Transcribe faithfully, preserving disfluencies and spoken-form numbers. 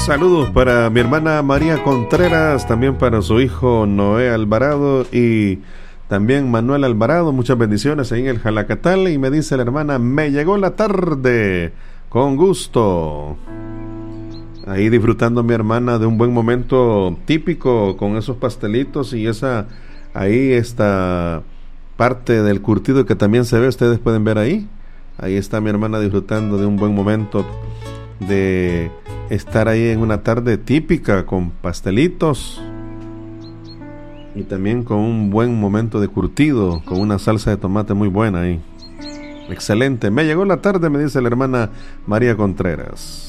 Saludos para mi hermana María Contreras, también para su hijo Noé Alvarado y también Manuel Alvarado. Muchas bendiciones ahí en el Jalacatal. Y me dice la hermana, me llegó la tarde, con gusto. Ahí disfrutando mi hermana de un buen momento típico con esos pastelitos y esa, ahí esta parte del curtido que también se ve, ustedes pueden ver ahí. Ahí está mi hermana disfrutando de un buen momento de estar ahí en una tarde típica con pastelitos y también con un buen momento de curtido, con una salsa de tomate muy buena ahí. Excelente, me llegó la tarde, me dice la hermana María Contreras.